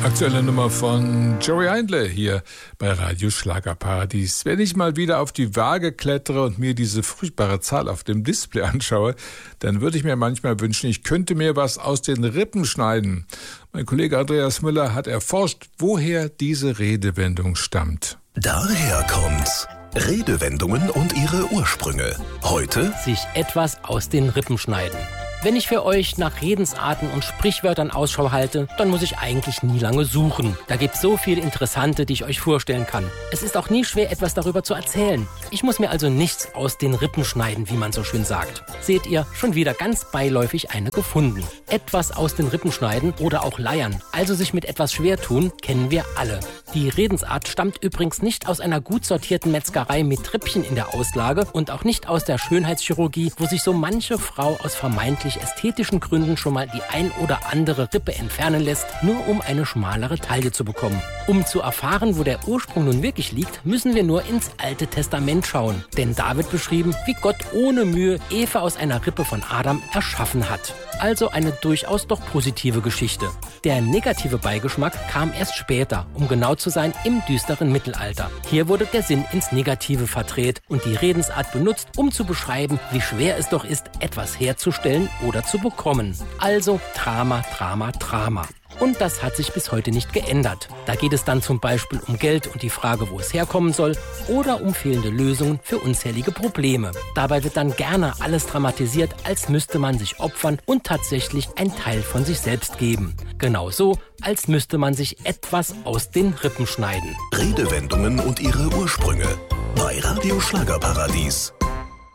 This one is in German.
Aktuelle Nummer von Joey Heindle hier bei Radio Schlagerparadies. Wenn ich mal wieder auf die Waage klettere und mir diese furchtbare Zahl auf dem Display anschaue, dann würde ich mir manchmal wünschen, ich könnte mir was aus den Rippen schneiden. Mein Kollege Andreas Müller hat erforscht, woher diese Redewendung stammt. Daher kommt's. Redewendungen und ihre Ursprünge. Heute sich etwas aus den Rippen schneiden. Wenn ich für euch nach Redensarten und Sprichwörtern Ausschau halte, dann muss ich eigentlich nie lange suchen. Da gibt's so viele interessante, die ich euch vorstellen kann. Es ist auch nie schwer, etwas darüber zu erzählen. Ich muss mir also nichts aus den Rippen schneiden, wie man so schön sagt. Seht ihr, schon wieder ganz beiläufig eine gefunden. Etwas aus den Rippen schneiden oder auch leiern, also sich mit etwas schwer tun, kennen wir alle. Die Redensart stammt übrigens nicht aus einer gut sortierten Metzgerei mit Rippchen in der Auslage und auch nicht aus der Schönheitschirurgie, wo sich so manche Frau aus vermeintlich ästhetischen Gründen schon mal die ein oder andere Rippe entfernen lässt, nur um eine schmalere Taille zu bekommen. Um zu erfahren, wo der Ursprung nun wirklich liegt, müssen wir nur ins Alte Testament schauen. Denn da wird beschrieben, wie Gott ohne Mühe Eva aus einer Rippe von Adam erschaffen hat. Also eine durchaus doch positive Geschichte. Der negative Beigeschmack kam erst später, um genau zu sein, im düsteren Mittelalter. Hier wurde der Sinn ins Negative verdreht und die Redensart benutzt, um zu beschreiben, wie schwer es doch ist, etwas herzustellen oder zu bekommen. Also Drama, Drama, Drama. Und das hat sich bis heute nicht geändert. Da geht es dann zum Beispiel um Geld und die Frage, wo es herkommen soll, oder um fehlende Lösungen für unzählige Probleme. Dabei wird dann gerne alles dramatisiert, als müsste man sich opfern und tatsächlich ein Teil von sich selbst geben. Genauso, als müsste man sich etwas aus den Rippen schneiden. Redewendungen und ihre Ursprünge bei Radio Schlagerparadies.